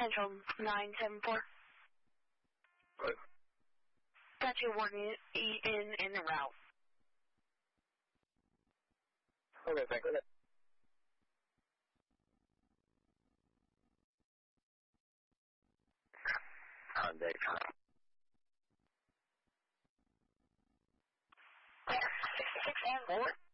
Central 974. What? Got you working in the route. Okay, thank you. Hyundai. 66 and 4.